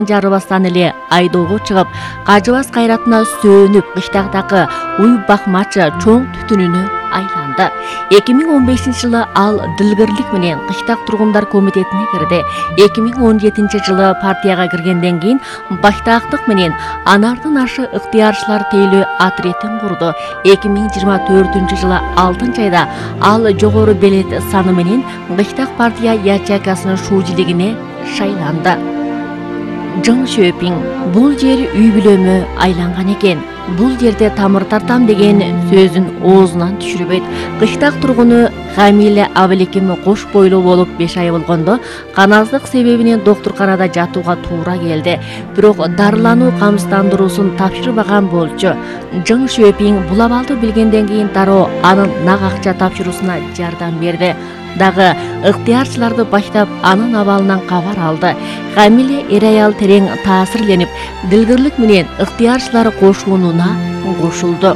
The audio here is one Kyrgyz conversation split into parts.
жарыбастан эле айдоого чыгып, кажыбас кайратына сөөнүп, кыштагдагы уй бакмачы чоң түтүнүнө айланды. 2015-жылы ал дилгирлик менен Кыштак тургундар комитетине кирди. 2017-жылы партияга киргенден кийин баштаактык менен анардын ашы ыктыярчылар тейлөө отрядын курду. 2024-жылы 6 айда ал жогору белет саны менен Кыштак партия ячейкасынын шуужилигине шайланды. Жың Шөпиң бул жер үй бүлөмө айланган экен. Бул жерде тамыр тартам деген сөзүн оозунан түшүрбөйт. Кыштак тургуну Хамиле Абылеким кош бойлуу болуп 5 ай болгондо каназдык себебинен доктурканада жатууга туура келди. Бирок дарылануу камсыздандыруусун тапшырбаган болчу. Жың Шөпиң бул абалды билгенден кийин дароо анын нак акча тапшыруусуна жардам берди. Дагы ыктыярчыларды баштап анын абалынан кабар алды. Хамиле эр аял терең таасирленип, дилгирлик менен ыктыярчылар кошунуна кошулду.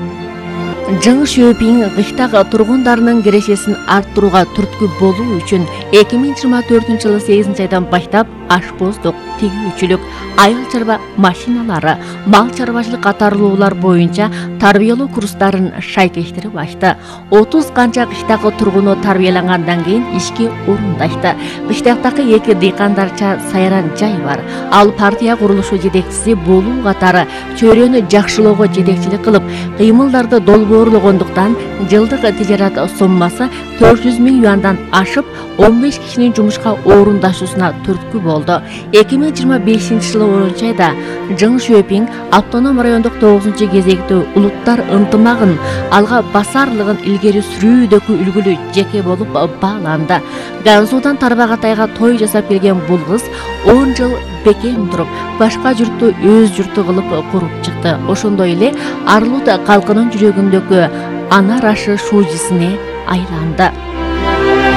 Жың Шөпиң Кыштак тургундарынын кирешесин арттырууга түрткү болуу үчүн 2024-жылы 8 айдан баштап ашпоздук, тигүүчүлүк, айыл чарба машиналары, мал чарбачылык катарлуулар боюнча тарбиялоо курстарын шайкештирип ачты. 30 канча Кыштак тургуну тарбиялангандан кийин ишке орундашты. Кыштактагы 2 дыйкандарча сайран жай бар. Ал партия курулушу жетекчиси болуу катары чөйрөнү жакшылоого жетекчилик кылып, кыймылдарды долбоорлогондуктан жылдык тижарат соммасы 400 000 юандан ашып, 15 кишинин жумушка орундашуусуна түрткү болду. 2025-жылы 10 айда Жың Шөпиң автоном райондук 9-кезектүү улуттар ынтымагын алга басарлыгын илгери сүрүүдөгү үлгүлүү жеке болуп бааланды. Ганзуудан Тарбагатайга той жасап келген бул кыз 10 жыл бекем туруп, башка журтту өз журту кылып куруп чыкты. Ошондой эле Арлут калкынын жүрөгүндөгү ана рашы шуужисине айланды.